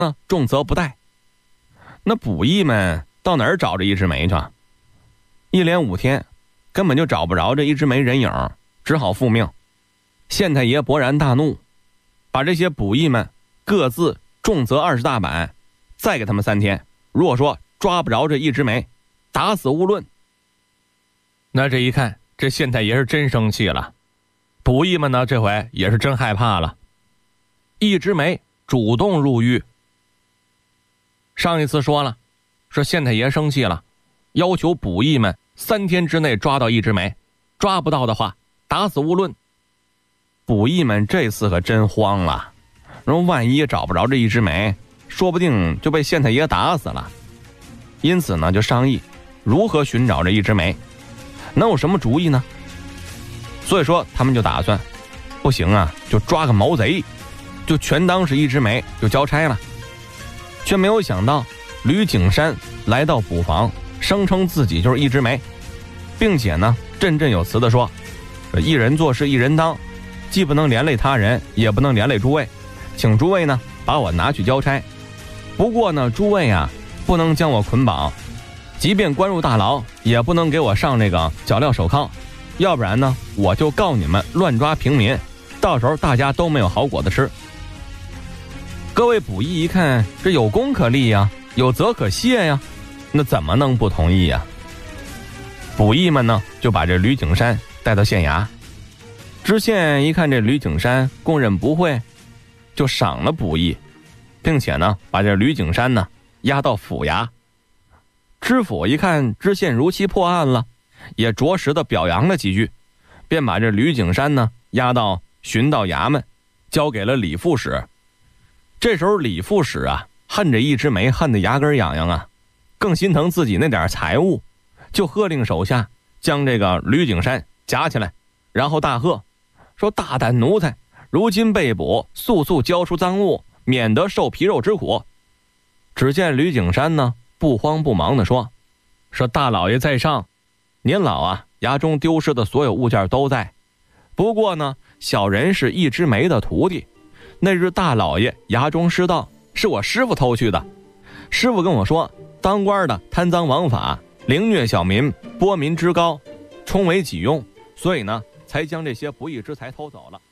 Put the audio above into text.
重责不贷。那捕役们到哪儿找这一枝梅去？一连5天根本就找不着这一枝梅人影，只好复命。县太爷勃然大怒，把这些捕役们各自重责20大板，再给他们3天，如果说抓不着这一枝梅，打死无论。 那这一看，这县太爷是真生气了，捕役们呢这回也是真害怕了。一枝梅主动入狱。上一次说了，说县太爷生气了，要求捕役们3天之内抓到一枝梅，抓不到的话打死无论。 捕役们这次可真慌了，说万一找不着这一枝梅，说不定就被县太爷打死了。因此呢，就商议如何寻找这一枝梅，能有什么主意呢？所以说他们就打算，不行啊，就抓个毛贼，就全当是一枝梅就交差了。却没有想到吕景山来到捕房，声称自己就是一枝梅，并且呢振振有词地说，一人做事一人当，既不能连累他人，也不能连累诸位，请诸位呢把我拿去交差。不过呢诸位啊，不能将我捆绑，即便关入大牢，也不能给我上这个脚镣手铐，要不然呢我就告你们乱抓平民，到时候大家都没有好果子吃。各位捕役一看，这有功可立呀，有责可谢呀，那怎么能不同意呀？捕役们呢就把这吕景山带到县衙。知县一看这吕景山供认不讳，就赏了捕役，并且呢把这吕景山呢押到府衙。知府一看知县如期破案了，也着实的表扬了几句，便把这吕景山呢押到巡道衙门，交给了李副使。这时候李副使啊恨这一枝梅恨得牙根痒痒啊，更心疼自己那点财物，就喝令手下将这个吕景山夹起来，然后大喝说，大胆奴才，如今被捕，速速交出赃物，免得受皮肉之苦。只见吕景山呢不慌不忙地说，大老爷在上，您老啊衙中丢失的所有物件都在，不过呢小人是一枝梅的徒弟，那日大老爷衙中失盗，是我师傅偷去的。师傅跟我说，当官的贪赃枉法，凌虐小民，剥民之高，充为己用，所以呢才将这些不义之财偷走了。